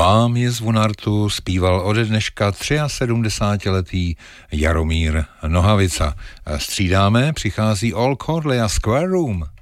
Mám jezvu na rtu zpíval ode dneška 73letý Jaromír Nohavica. Střídáme, přichází All Corley a Square Room.